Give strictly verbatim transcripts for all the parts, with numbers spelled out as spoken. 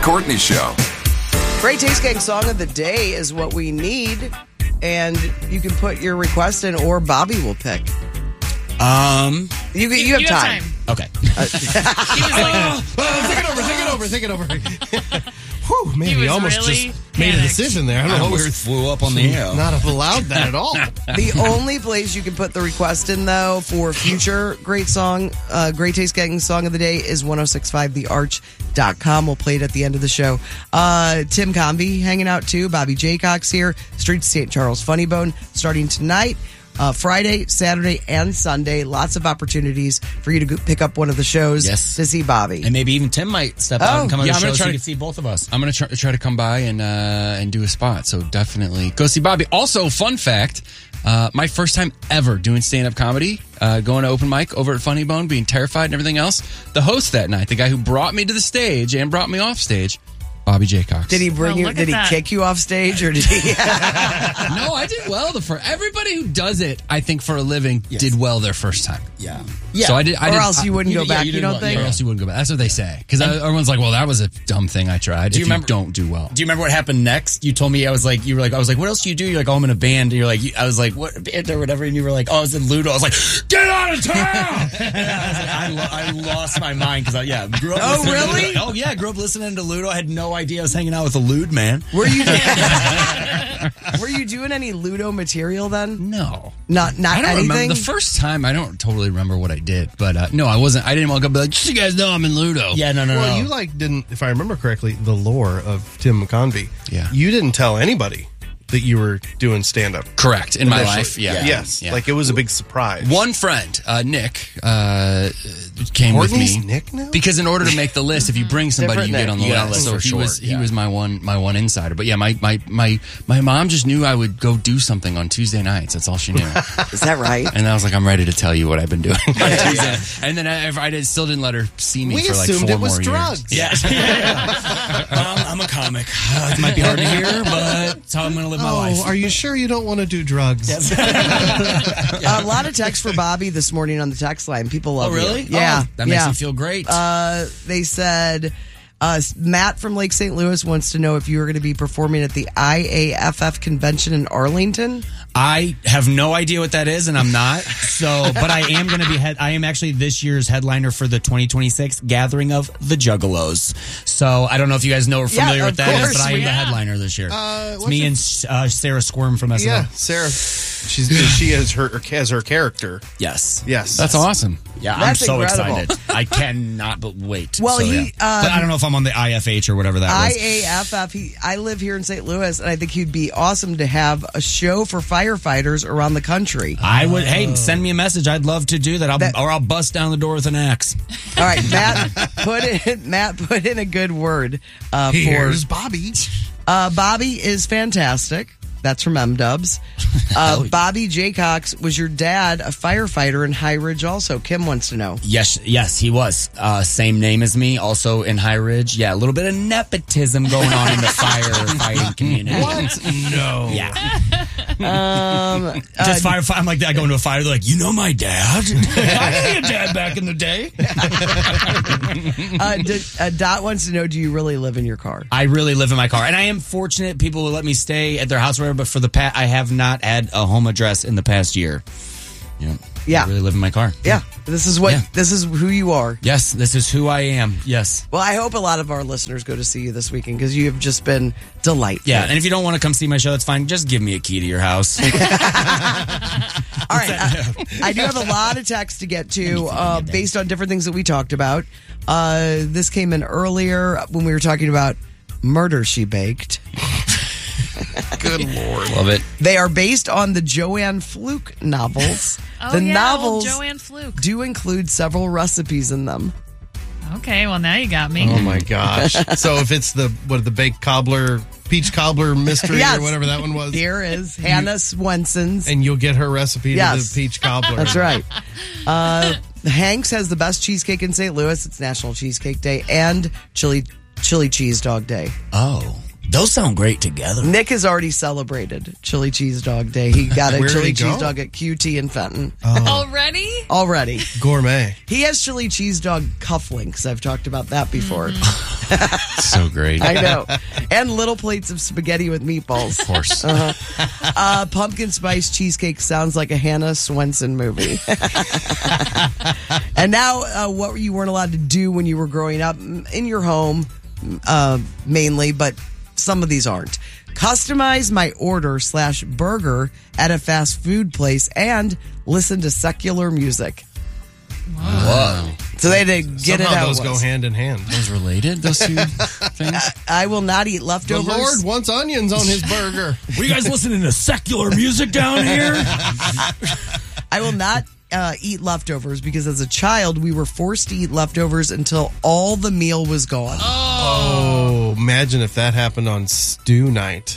Courtney Show. Great Taste Gang Song of the Day is what we need. And you can put your request in, or Bobby will pick. Um, You, you, you have You time. have time. Okay. He was like, Oh, think it over, think it over, think it over. Whew, man, He he, was almost really just made a panicked. decision there. I don't I know. almost flew up on the air. Not have allowed that at all. The only place you can put the request in, though, for future great song, uh, Great Taste Gang Song of the Day is ten sixty-five the arch dot com. We'll play it at the end of the show. Uh, Tim Convey hanging out, too. Bobby Jaycox here. Streets of Saint Charles Funny Bone starting tonight. Uh, Friday, Saturday, and Sunday. Lots of opportunities for you to go pick up one of the shows Yes. to see Bobby. And maybe even Tim might step out Oh, and come on yeah, the I'm show gonna so try you to- can see both of us. I'm going to try, try to come by and uh, and do a spot. So definitely go see Bobby. Also, fun fact, uh, my first time ever doing stand-up comedy, uh, going to open mic over at Funny Bone, being terrified and everything else. The host that night, the guy who brought me to the stage and brought me off stage, Bobby Jaycox. Did he bring Well, you? look Did at he that. kick you off stage, or did he? No, I did well the first. Everybody who does it, I think, for a living, Yes. did well their first time. Yeah. So I did. I or did, else you wouldn't you go did- yeah, back. you You, did don't well, think? Or else you wouldn't go back. That's what they say. Because everyone's like, "Well, that was a dumb thing I tried." Do you if remember- you don't do well, Do you remember what happened next? You told me, I was like, you were like, I was like, what else do you do? You're like, oh, I'm in a band. And you're like, you- I was like, what band or whatever? And you were like, oh, I was in Ludo. I was like, get out of town! And I, was like, I, lo- I lost my mind because I, yeah, grew up. Oh, listening to- really? oh, yeah, grew up listening to Ludo. I had no idea I was hanging out with a lewd man. Were you? Were you doing any Ludo material then? no. Not, not I don't anything. remember the first time. I don't totally remember what I did, but uh, no, I wasn't. I didn't walk up and be like, "Just so you guys know, I'm in Ludo." Yeah, no, no, Well, no. you like didn't, if I remember correctly, the lore of Tim McConvey. Yeah. You didn't tell anybody that you were doing stand up. Correct. In my life, yeah. Yes. Yeah. Like it was a big surprise. One friend, uh, Nick, uh, came Courtney's with me Nick now? because in order to make the list, if you bring somebody, you Different get on the Nick. You list. gotta So list for he was sure, he yeah. was my one my one insider. But yeah, my my my my mom just knew I would go do something on Tuesday nights. That's all she knew. Is that right? And I was like, I'm ready to tell you what I've been doing on Tuesday. And then I, I did, still didn't let her see me We for like assumed four it was more drugs. years. Yeah. um, I'm a comic. Uh, it might be hard to hear, but it's how I'm going to live my Oh, life. are you sure you don't want to do drugs? A lot of texts for Bobby this morning on the text line. People love Oh, really? you. Yeah. Oh, that makes yeah. me feel great. Uh, they said uh, Matt from Lake Saint Louis wants to know if you were going to be performing at the I A F F convention in Arlington. I have no idea what that is, and I'm not. So, but I am going to be. Head, I am actually this year's headliner for the twenty twenty-six Gathering of the Juggalos. So I don't know if you guys know or familiar Yeah, with of that is, course, but I am yeah. the headliner this year. Uh, it's what's me it- and uh, Sarah Squirm from S N L. Yeah, Sarah. She's she has her has her character. Yes. Yes, That's awesome. Yeah, That's I'm so incredible. excited. I cannot but wait. Well, So, he, yeah. um, but I don't know if I'm on the I F H or whatever that I was. A F F. He, I live here in Saint Louis, and I think he'd be awesome to have a show for firefighters around the country. I would. Hey, send me a message. I'd love to do that. I'll, That- or I'll bust down the door with an axe. All right, Matt, put in Matt put in a good word uh, Here's for Bobby. uh, Bobby is fantastic. That's from M Dubs. Uh, Bobby Jaycox, was your dad a firefighter in High Ridge? Also, Kim wants to know. Yes, yes, he was. Uh, same name as me, also in High Ridge. Yeah, a little bit of nepotism going on in the firefighting community. What? No. Yeah. Um, Just fire, fire. I'm like, I go into a fire. They're like, you know my dad? I knew your dad back in the day. uh, did, uh, Dot wants to know: do you really live in your car? I really live in my car, and I am fortunate. People will let me stay at their house, or whatever. But for the past, I have not had a home address in the past year. Yeah, Yeah. I really live in my car. Yeah, this is what Yeah. this is who you are. Yes, this is who I am. Yes. Well, I hope a lot of our listeners go to see you this weekend because you have just been delightful. Yeah, and if you don't want to come see my show, that's fine. Just give me a key to your house. All right, I, I do have a lot of texts to get to uh, based on different things that we talked about. Uh, this came in earlier when we were talking about Murder, She Baked. Good Lord. Love it. They are based on the Joanne Fluke novels. Oh, the yeah, novels old Joanne Fluke. do include several recipes in them. Okay, well, now you got me. Oh my gosh. So if it's the what the baked cobbler, peach cobbler mystery Yes. or whatever that one was, Here is Hannah Swenson's. and you'll get her recipe Yes. to the peach cobbler. That's right. Uh, Hanks has the best cheesecake in Saint Louis. It's National Cheesecake Day and Chili Chili Cheese Dog Day. Oh, those sound great together. Nick has already celebrated Chili Cheese Dog Day. He got a Where did chili he go? cheese dog at Q T in Fenton Already? already. Gourmet. He has chili cheese dog cufflinks. I've talked about that before. So great. I know. And little plates of spaghetti with meatballs. Of course. Uh-huh. Uh, pumpkin spice cheesecake sounds like a Hannah Swenson movie. And now, uh, what you weren't allowed to do when you were growing up in your home, uh, mainly, but some of these aren't. Customize my order slash burger at a fast food place and listen to secular music. Whoa. So they had to get Somehow it out. those go once. hand in hand. Those related, those two things? I will not eat The leftovers. Lord wants onions on his burger. Were you guys listening to secular music down here? I will not uh, eat leftovers because as a child, we were forced to eat leftovers until all the meal was gone. Oh, imagine if that happened on stew night.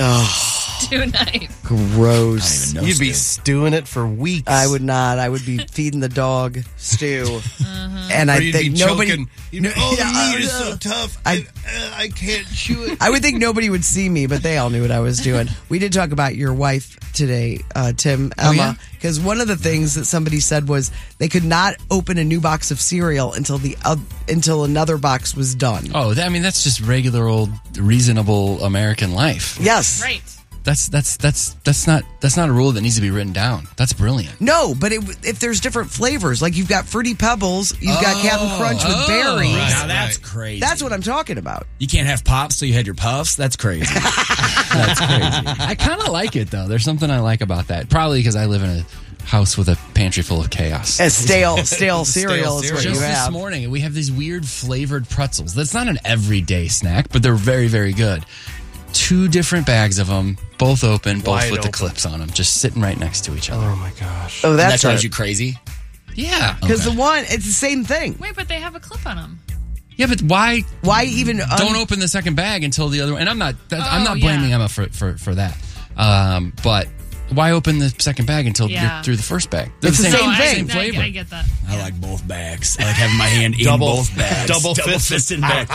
Tonight. Gross. No You'd be stew. stewing it for weeks. I would not. I would be feeding the dog stew. And Or I you'd think be nobody. choking. You'd be, oh, Yeah, the meat is uh, so tough. I- I, uh, I can't chew it. I would think nobody would see me, but they all knew what I was doing. We did talk about your wife today, uh, Tim, Oh, yeah? Emma, because one of the things that somebody said was they could not open a new box of cereal until the uh, until another box was done. Oh, that, I mean, that's just regular old reasonable American life. Yes. Right. That's that's that's that's not that's not a rule that needs to be written down. That's brilliant. No, but it, if there's different flavors, like you've got Fruity Pebbles, you've got Captain Crunch with oh, berries. right. Now that's crazy. That's what I'm talking about. You can't have pops, so you had your puffs. That's crazy. That's crazy. I kind of like it though. There's something I like about that. Probably because I live in a house with a pantry full of chaos. A stale, stale cereal is what Just you this have. morning, we have these weird flavored pretzels. That's not an everyday snack, but they're very, very good. Two different bags of them, both open, both Wide with the open. clips on them, just sitting right next to each other. Oh my gosh. Oh, that that's drives right. you crazy. Yeah. Because the one, it's the same thing. Wait, but they have a clip on them. Yeah, but why Why even? Un- don't open the second bag until the other one? And I'm not that, I'm Oh, not blaming yeah. Emma for, for, for that. Um, but why open the second bag until Yeah. you're through the first bag? They're It's the same No, I- thing. Same I, flavor. I get that. I like both bags. I like having my hand in Double- both bags. double fist- fisted back.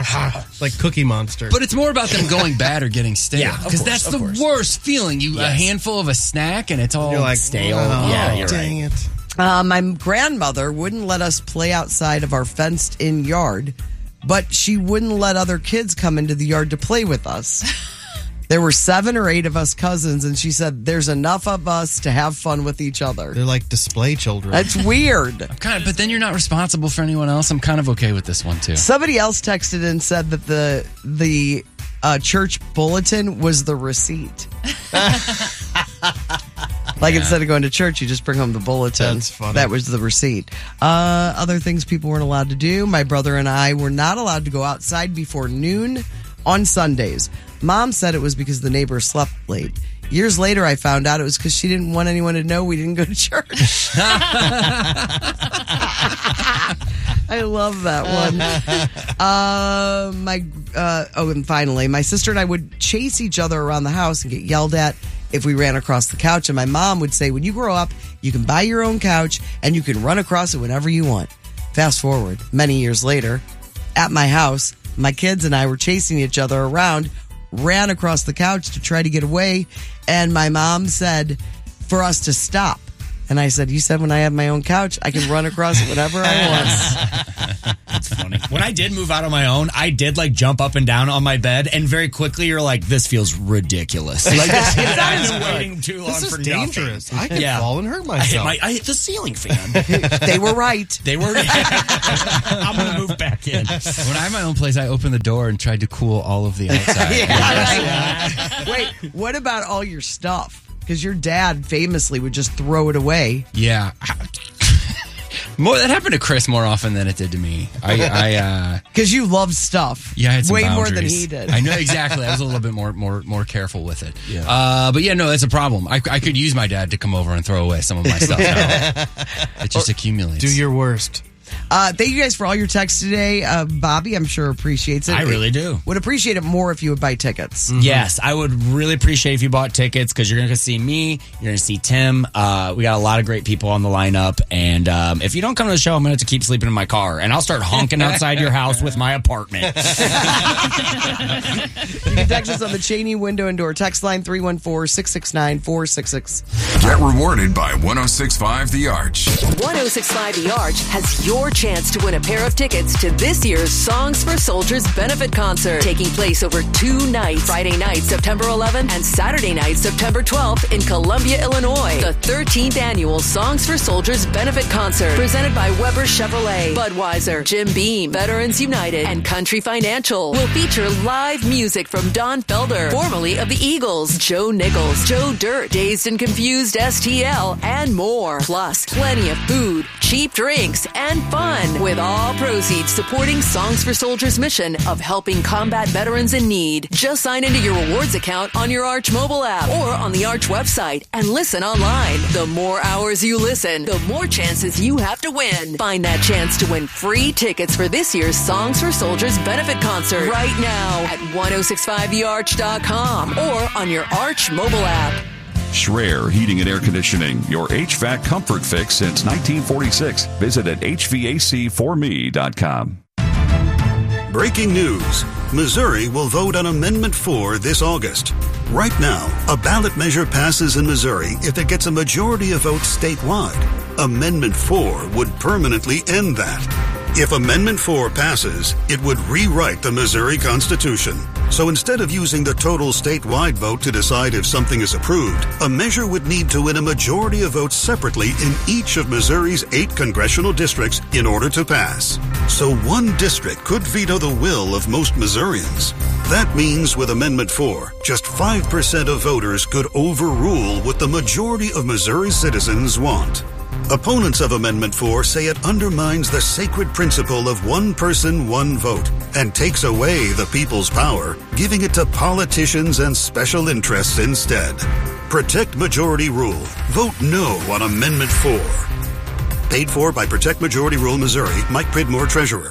Like Cookie Monster. But it's more about them going bad or getting stale. Yeah, of Because course, that's of the course. worst feeling. You a Yes. handful of a snack and it's all you're like stale. Oh, Yeah, you're dang right. it. Uh, my grandmother wouldn't let us play outside of our fenced-in yard, but she wouldn't let other kids come into the yard to play with us. There were seven or eight of us cousins, and she said, there's enough of us to have fun with each other. They're like display children. That's weird. kind of, but then you're not responsible for anyone else. I'm kind of okay with this one too. Somebody else texted and said that the the uh, church bulletin was the receipt. Like instead of going to church, you just bring home the bulletin. That's funny. That was the receipt. Uh, other things people weren't allowed to do. My brother and I were not allowed to go outside before noon on Sundays. Mom said it was because the neighbors slept late. Years later, I found out it was because she didn't want anyone to know we didn't go to church. I love that one. Uh, my uh, oh, and finally, my sister and I would chase each other around the house and get yelled at if we ran across the couch. And my mom would say, when you grow up, you can buy your own couch and you can run across it whenever you want. Fast forward, many years later, at my house, my kids and I were chasing each other around, ran across the couch to try to get away, and my mom said for us to stop. And I said, you said when I have my own couch, I can run across it whenever I want. That's funny. When I did move out on my own, I did like jump up and down on my bed, and very quickly you're like, this feels ridiculous. Like this, I've been waiting too long This is for dangerous. nothing. I could Yeah. fall and hurt I hit myself. my I hit the ceiling fan. They were right. They were. I'm gonna move back in. When I had my own place, I opened the door and tried to cool all of the outside. Yeah, right. Wait, what about all your stuff? Because your dad famously would just throw it away. Yeah. More that happened to Chris more often than it did to me. I, I uh, Because you love stuff. yeah, I had some way more than boundaries. he did. I know exactly. I was a little bit more, more, more careful with it. Yeah. Uh, but yeah, no, that's a problem. I, I could use my dad to come over and throw away some of my stuff now. It just accumulates. Do your worst. Uh, thank you guys for all your texts today. Uh, Bobby, I'm sure appreciates it. I really do. Would appreciate it more if you would buy tickets. Yes, I would really appreciate if you bought tickets because you're going to see me, you're going to see Tim. Uh, we got a lot of great people on the lineup, and um, if you don't come to the show, I'm going to have to keep sleeping in my car, and I'll start honking outside your house with my apartment. You can text us on the Cheney window and door text line three one four, six six nine, four six six. Get rewarded by one oh six point five The Arch. one oh six point five The Arch has your chance to win a pair of tickets to this year's Songs for Soldiers benefit concert, taking place over two nights, Friday night, September eleventh, and Saturday night, September twelfth, in Columbia, Illinois. The thirteenth annual Songs for Soldiers benefit concert, presented by Weber Chevrolet, Budweiser, Jim Beam, Veterans United, and Country Financial, will feature live music from Don Felder, formerly of the Eagles, Joe Nichols, Joe Dirt, Dazed and Confused S T L, and more. Plus, plenty of food, cheap drinks, and fun, with all proceeds supporting Songs for Soldiers' mission of helping combat veterans in need. Just sign into your rewards account on your Arch mobile app or on the Arch website and listen online. The more hours you listen, the more chances you have to win. Find that chance to win free tickets for this year's Songs for Soldiers benefit concert right now at ten sixty-five the arch dot com or on your Arch mobile app. Schreier Heating and Air Conditioning, your H V A C comfort fix since nineteen forty-six. Visit at H V A C for me dot com. Breaking news. Missouri will vote on Amendment four this August. Right now, a ballot measure passes in Missouri if it gets a majority of votes statewide. Amendment four would permanently end that. If Amendment four passes, it would rewrite the Missouri Constitution. So instead of using the total statewide vote to decide if something is approved, a measure would need to win a majority of votes separately in each of Missouri's eight congressional districts in order to pass. So one district could veto the will of most Missourians. That means with Amendment four, just five percent of voters could overrule what the majority of Missouri citizens want. Opponents of Amendment four say it undermines the sacred principle of one person, one vote, and takes away the people's power, giving it to politicians and special interests instead. Protect majority rule. Vote no on Amendment four. Paid for by Protect Majority Rule Missouri. Mike Pridmore, Treasurer.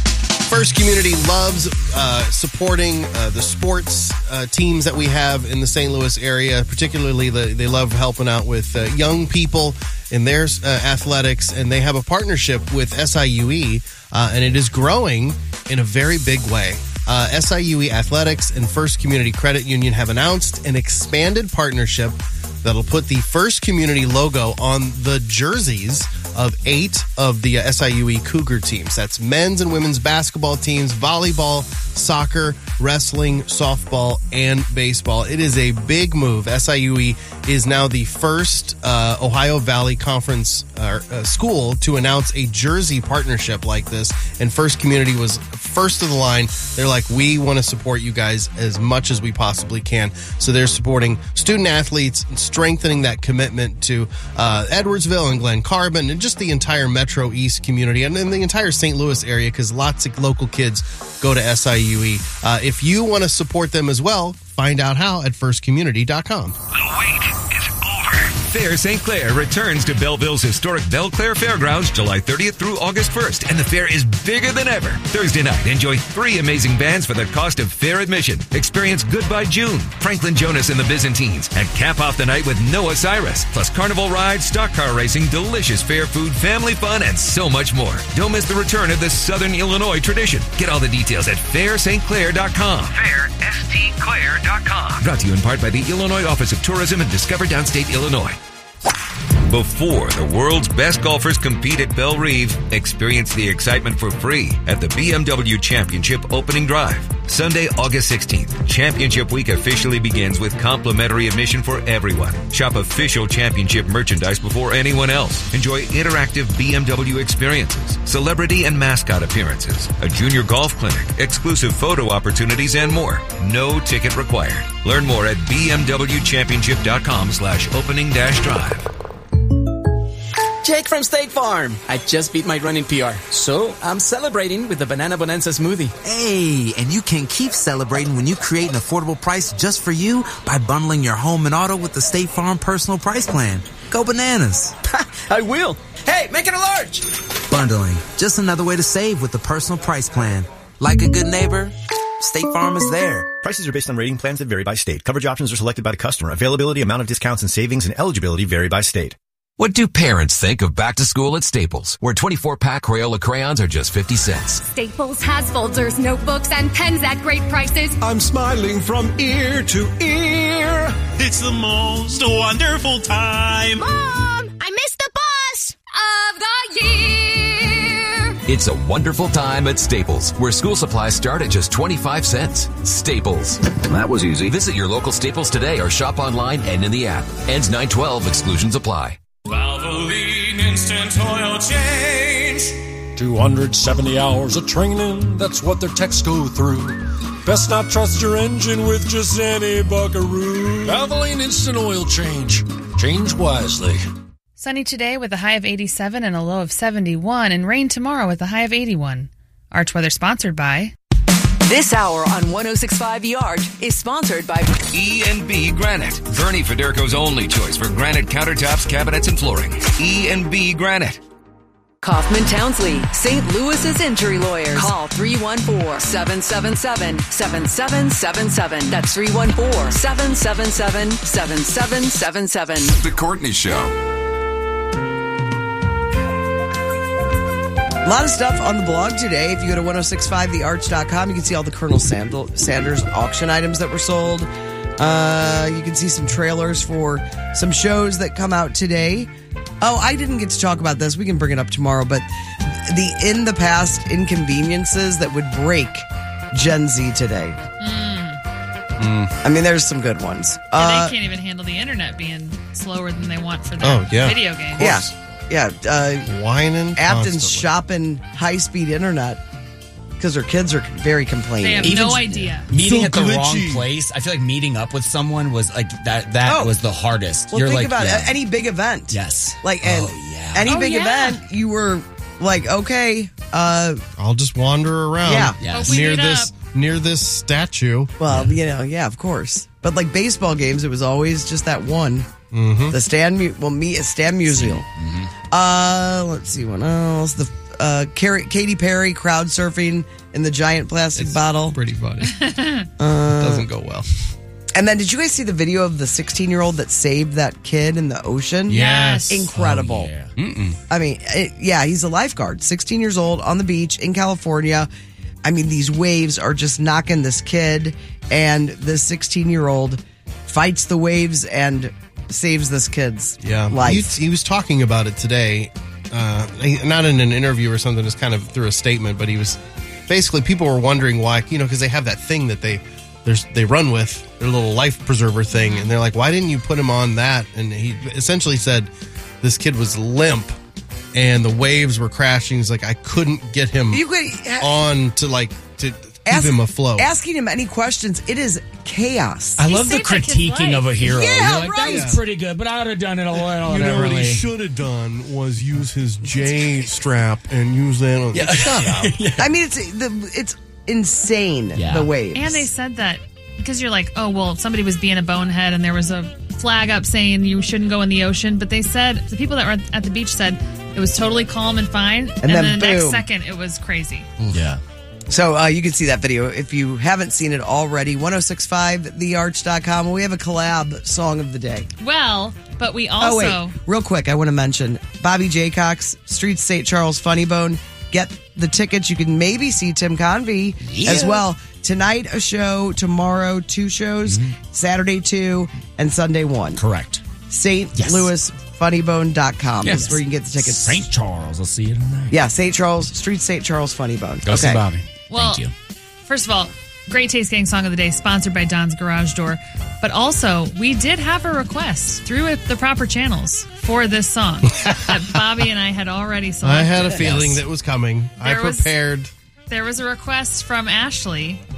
First Community loves uh, supporting uh, the sports uh, teams that we have in the Saint Louis area. Particularly, the, they love helping out with uh, young people in their uh, athletics, and they have a partnership with S I U E, uh, and it is growing in a very big way. Uh, S I U E Athletics and First Community Credit Union have announced an expanded partnership that'll put the First Community logo on the jerseys of eight of the S I U E Cougar teams. That's men's and women's basketball teams, volleyball, soccer, wrestling, softball, and baseball. It is a big move. S I U E is now the first uh, Ohio Valley Conference uh, uh, school to announce a jersey partnership like this, and First Community was first of the line. They're like, we want to support you guys as much as we possibly can. So they're supporting student athletes and strengthening that commitment to uh, Edwardsville and Glen Carbon and just the entire Metro East community and, and the entire Saint Louis area, because lots of local kids go to S I U E. Uh, if you want to support them as well, find out how at first community dot com. The wait is over. Fair Saint Clair returns to Belleville's historic Belle Claire Fairgrounds July thirtieth through August first, and the fair is bigger than ever. Thursday night, enjoy three amazing bands for the cost of fair admission. Experience Goodbye June, Franklin Jonas and the Byzantines, and cap off the night with Noah Cyrus, plus carnival rides, stock car racing, delicious fair food, family fun, and so much more. Don't miss the return of this Southern Illinois tradition. Get all the details at fair st clair dot com. fair st clair dot com. Brought to you in part by the Illinois Office of Tourism and Discover Downstate Illinois. Before the world's best golfers compete at Belle Reve, experience the excitement for free at the B M W Championship Opening Drive. Sunday, August sixteenth, Championship Week officially begins with complimentary admission for everyone. Shop official championship merchandise before anyone else. Enjoy interactive B M W experiences, celebrity and mascot appearances, a junior golf clinic, exclusive photo opportunities, and more. No ticket required. Learn more at b m w championship dot com slash opening dash drive. Jake from State Farm. I just beat my running P R, so I'm celebrating with the Banana Bonanza smoothie. Hey, and you can keep celebrating when you create an affordable price just for you by bundling your home and auto with the State Farm Personal Price Plan. Go bananas. I will. Hey, make it a large. Bundling, just another way to save with the Personal Price Plan. Like a good neighbor, State Farm is there. Prices are based on rating plans that vary by state. Coverage options are selected by the customer. Availability, amount of discounts and savings, and eligibility vary by state. What do parents think of back to school at Staples, where twenty-four pack Crayola crayons are just fifty cents? Staples has folders, notebooks, and pens at great prices. I'm smiling from ear to ear. It's the most wonderful time. Mom, I missed the bus of the year. It's a wonderful time at Staples, where school supplies start at just twenty-five cents. Staples. That was easy. Visit your local Staples today or shop online and in the app. Ends nine twelve. Exclusions apply. Valvoline Instant Oil Change. two hundred seventy hours of training, that's what their techs go through. Best not trust your engine with just any buckaroo. Valvoline Instant Oil Change. Change wisely. Sunny today with a high of eighty-seven and a low of seventy-one, and rain tomorrow with a high of eighty-one. Arch Weather sponsored by... This hour on one oh six point five The Arch is sponsored by E and B Granite. Bernie Federko's only choice for granite countertops, cabinets, and flooring. E and B Granite. Kaufman Townsley, Saint Louis's injury lawyers. Call three one four, seven seven seven, seven seven seven seven. That's three one four, seven seven seven, seven seven seven seven. The Courtney Show. A lot of stuff on the blog today. If you go to ten sixty-five the arch dot com, you can see all the Colonel Sandal- Sanders auction items that were sold. Uh, you can see some trailers for some shows that come out today. Oh, I didn't get to talk about this. We can bring it up tomorrow. But the in the past inconveniences that would break Gen Z today. Mm. Mm. I mean, there's some good ones. Yeah, Uh, they can't even handle the internet being slower than they want for their Oh, yeah. video games. Yeah. Yeah. Uh, Whining Afton's constantly. shopping high-speed internet because their kids are very complaining. They have Even no idea. Meeting So at the glitchy. wrong place. I feel like meeting up with someone was like that. That Oh. was the hardest. Well, You're think like, about yeah. it. Any big event. Yes. Like, and Oh, yeah. any Oh, big yeah. event, you were like, okay, uh, I'll just wander around. Yeah. Yes. But we near meet this up. near this statue. well, you know, yeah, of course. But like baseball games, it was always just that one. Mm-hmm. The Stan, Mu- well, me, Stan Musial. Uh, let's see what else. The uh, Carrie, Katy Perry crowd surfing in the giant plastic bottle. Pretty funny. Uh, Doesn't go well. And then, did you guys see the video of the sixteen-year-old that saved that kid in the ocean? Yes. Incredible. Oh, Mm-mm. I mean, it, yeah, he's a lifeguard, sixteen years old, on the beach in California. I mean, these waves are just knocking this kid, and this sixteen-year-old fights the waves and saves this kid's Yeah, life. He, he was talking about it today, uh, not in an interview or something, just kind of through a statement. But he was basically, people were wondering why, you know, because they have that thing that they there's they run with, their little life preserver thing, and they're like, why didn't you put him on that? And he essentially said this kid was limp, and the waves were crashing. He's like, I couldn't get him You could on to like to keep ask, him afloat. Asking him any questions, it is chaos. I He love the saved that kid's critiquing life. of a hero. Yeah, You're like, right. that was pretty good, but I would have done it a little You know what he differently. should have done was use his J strap and use that on. Yeah. Shut up. I mean, it's the it's insane, Yeah. the waves. And they said that because you're like, oh, well, somebody was being a bonehead and there was a flag up saying you shouldn't go in the ocean. But they said, the people that were at the beach said it was totally calm and fine. And, then then the next boom. second, it was crazy. Yeah. So uh, you can see that video if you haven't seen it already. ten sixty-five the arch dot com. We have a collab song of the day. Well, but we also... Oh, wait. Real quick, I want to mention Bobby Jaycox, Street Saint Charles Funny Bone. Get the tickets. You can maybe see Tim Convey Yeah. as well. Tonight, a show. Tomorrow, two shows. Saturday, two. And Sunday, one. Correct. Saint Yes. Louis Funny Bone dot com Yes. is where you can get the tickets. Saint Charles. I'll see you tonight. Yeah, Saint Charles, Street Saint Charles Funny Bone. Go see Bobby. Well, Thank you. first of all, Great Taste Gang Song of the Day, sponsored by Don's Garage Door. But also, we did have a request through the proper channels for this song that Bobby and I had already selected. I had a feeling that was coming. I There was- prepared. There was a request from Ashley